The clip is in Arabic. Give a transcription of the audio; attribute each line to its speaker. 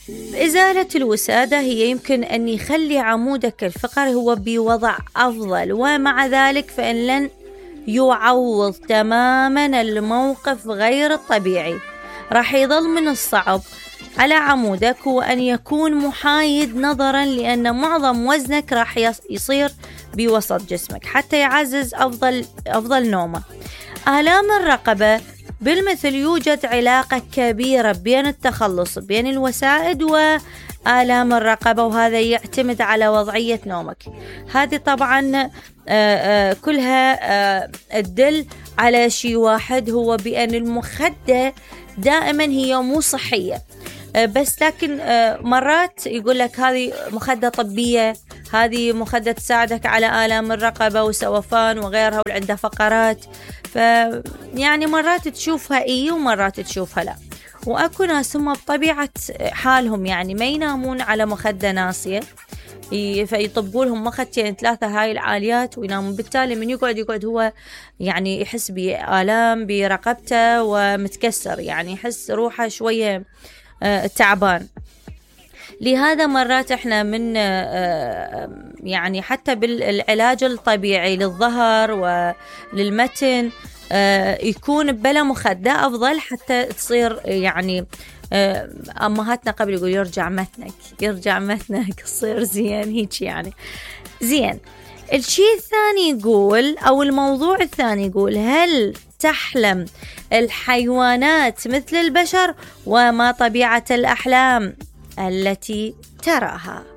Speaker 1: إزالة الوسادة هي يمكن أن يخلي عمودك الفقري هو بوضع أفضل، ومع ذلك فإن لن يعوض تماما الموقف غير الطبيعي. راح يظل من الصعب على عمودك هو أن يكون محايد نظرا، لأن معظم وزنك راح يصير بوسط جسمك حتى يعزز أفضل نومه. آلام الرقبة بالمثل يوجد علاقة كبيرة بين التخلص بين الوسائد وآلام الرقبة، وهذا يعتمد على وضعية نومك. هذه طبعا كلها تدل على شيء واحد، هو بأن المخدة دائما هي مو صحية، بس لكن مرات يقول لك هذه مخدة طبية، هذه مخدة تساعدك على آلام الرقبة وسوفان وغيرها وعندها فقرات، يعني مرات تشوفها ومرات تشوفها لا. وأكو ناس هم بطبيعة حالهم يعني ما ينامون على مخدة ناسية، فيطبقوا لهم مخدتين 3 هاي العاليات وينامون، بالتالي من يقعد هو يعني يحس بآلام برقبته ومتكسر، يعني يحس روحه شوية تعبان. لهذا مرات احنا من يعني حتى بالعلاج الطبيعي للظهر وللمتن يكون بلا مخدة أفضل، حتى تصير يعني أمهاتنا قبل يقول يرجع متنك تصير زين هيك يعني زين. الشيء الثاني يقول، أو الموضوع الثاني يقول، هل تحلم الحيوانات مثل البشر؟ وما طبيعة الأحلام التي تراها؟